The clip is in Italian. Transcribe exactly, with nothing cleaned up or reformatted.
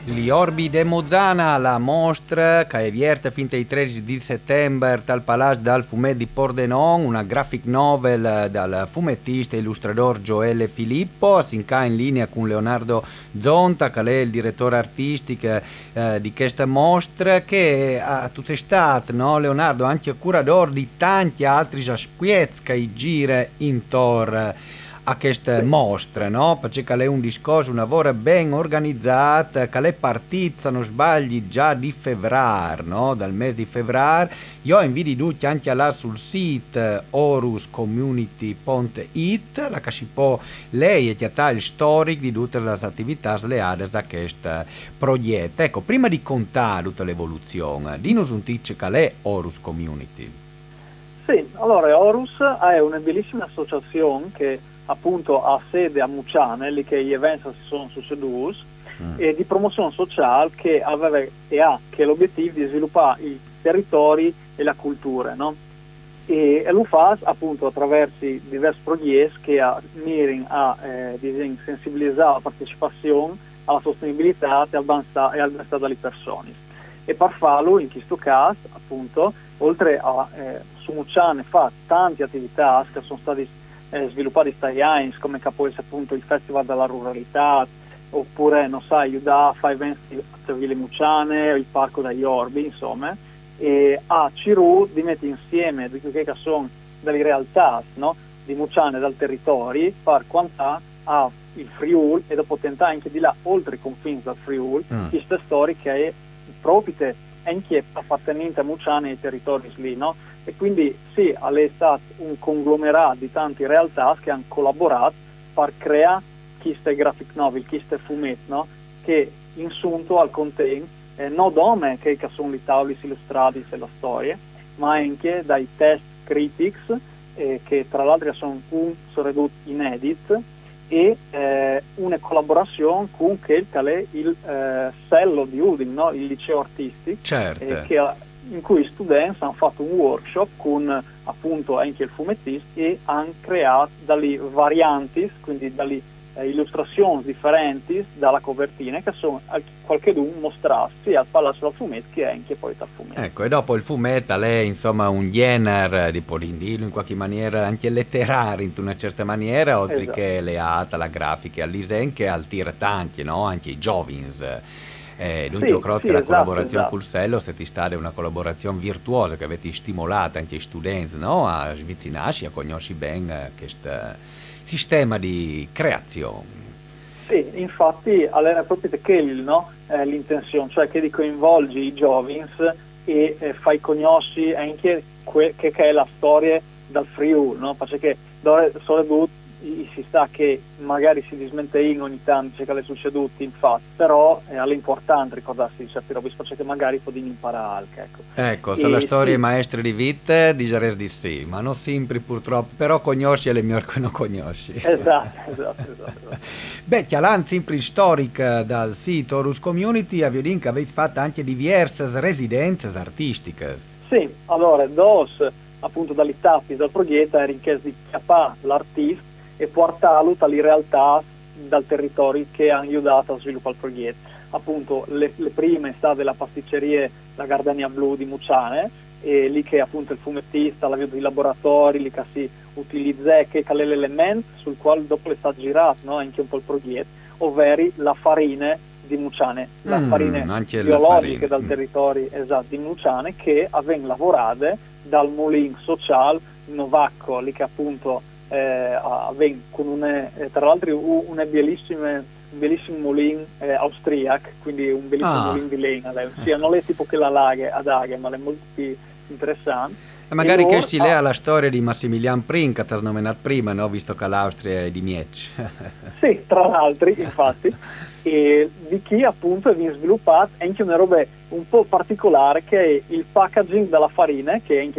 Gli Orbi de Mozana, la mostra che è aperta fino ai tredici di settembre dal Palazzo dal Fumet di Pordenone, una graphic novel dal fumettista e illustratore Gioele Filippo, si inca in linea con Leonardo Zonta, che è il direttore artistico eh, di questa mostra, che ha tutto stato, no, Leonardo, anche curatore di tanti altri aspetti che gira intorno a queste mostre, no? Perché è un discorso, una lavoro ben organizzata, che è partita, se non sbagli, già di febbraio, no? Dal mese di febbraio. Io invito tutti anche là sul sito orus community punto it, la che si può lei e chiamare il storico di tutte le attività legate a questo progetto. Ecco, prima di contare tutta l'evoluzione, dinos un tic che è Orus Community. Sì, allora Orus è una bellissima associazione che appunto ha sede a Muciane, lì che gli eventi si sono succeduti, mm. e di promozione sociale che aveva e ha che l'obiettivo di sviluppare i territori e la cultura, no? E, e lo fa appunto attraverso diversi progetti che mirano a eh, sensibilizzare la partecipazione alla sostenibilità e al benessere delle persone. E per farlo, in questo caso, appunto, oltre a eh, su Muciane fa tante attività che sono state Eh, sviluppati dagli anni, come può essere appunto il Festival della Ruralità, oppure, non so, aiutare a fare eventi a Ville Muciane, il Parco degli Orbi, insomma, e a Ciru di mettere insieme di che sono delle realtà, no, di Muciane dal territorio, per quantità a il Friuli e dopo tentare anche di là, oltre i confini del Friuli, mm. queste storie che è proprio anche appartenente a Muciane e ai territori lì, no? E quindi sì, è stato un conglomerato di tante realtà che hanno collaborato per creare queste graphic novel, queste fumetti, no? Che insunto al content eh, non dome che sono le tavole illustrate e la storia, ma anche dai test critics eh, che tra l'altro sono un soprattutto inedit e eh, una collaborazione con quel che è il eh, Sello di Udine, no? Il liceo artistico, certo. eh, che ha, in cui gli studenti hanno fatto un workshop con appunto anche il fumettista e hanno creato dalle varianti, quindi dalle eh, illustrazioni differenti dalla copertina che sono qualcheduno mostrarsi al Palazzo del Fumetto che è anche poi dal fumetto. Ecco, e dopo il fumetto è insomma un genere di Polindilo in qualche maniera anche letterario in una certa maniera, oltre esatto. che leata alla grafica, all'Isenche, al tanti, no? Anche i Giovins. Eh, dunque sì, credo sì, che la esatto, collaborazione esatto. col Sello sia stata una collaborazione virtuosa che avete stimolato anche gli studenti, no? A svicinarsi, a conoscere bene questo sistema di creazione. Sì, infatti era proprio quello, no? eh, l'intenzione, cioè che di coinvolgi i giovani e eh, fai conoscere anche que- che, che è la storia dal Friuli, no? Perché sono si sa che magari si dismente in ogni tanto che le è succeduto infatti, però è all'importante ricordarsi di certi robe perché magari possono imparare anche, ecco. Ecco, se la storia sì. è maestra di vita direi di sì, ma non sempre purtroppo, però conosci le mie che non conosci. Esatto, esatto, esatto, esatto. Beh, chialan sempre storica dal sito Orus Community, a Violin che avete fatto anche diverse residenze artistiche. Sì, allora, dos appunto dalle tappi del progetto era in caso di chiappare l'artista e portarlo alle realtà dal territorio che hanno aiutato a sviluppare il progetto. Appunto le, le prime state la pasticceria La Gardenia Blu di Muciane, e lì che appunto il fumettista, la di laboratori, lì che si utilizza che è l'elemento sul quale dopo è stato girato, no? Anche un po' il progetto, ovvero la farina di Muciane, la mm, farina biologica dal mm. territorio esatto di Muciane che avvengono lavorate dal mulin sociale Novacco, lì che appunto Eh, con una, eh, tra l'altro una bellissima, un bellissimo mulin eh, austriaco, quindi un bellissimo ah. mulin di legna, sì, non è tipo che la laghe ad Aghe, ma è molto più interessante. E magari e che si lea ah. la storia di Massimilian Prin che ti has nominato prima, no? Visto che l'Austria è di Miec. Sì, tra l'altro, infatti, e di chi appunto viene sviluppato anche una roba un po' particolare che è il packaging della farina, che è anche